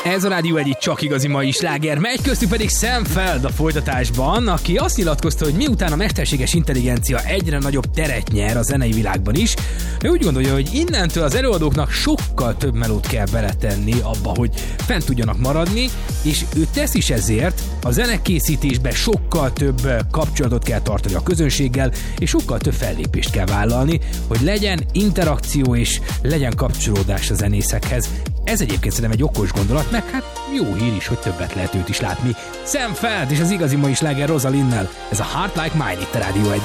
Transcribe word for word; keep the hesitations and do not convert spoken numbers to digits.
Ez a Rádió egy csak igazi mai sláger, megy köztük pedig Sam Feld a folytatásban, aki azt nyilatkozta, hogy miután a mesterséges intelligencia egyre nagyobb teret nyer a zenei világban is, ő úgy gondolja, hogy innentől az előadóknak sokkal több melót kell beletenni abba, hogy fent tudjanak maradni, és ő tesz is ezért, a zenekészítésben sokkal több kapcsolatot kell tartani a közönséggel, és sokkal több fellépést kell vállalni, hogy legyen interakció és legyen kapcsolódás a zenészekhez. Ez egyébként szerintem egy okos gondolat, meg hát jó hír is, hogy többet lehet őt is látni. Sam Feld és az igazi mai sláger Rosalinnel. Ez a Heart Like Mine itt a Rádió egyen.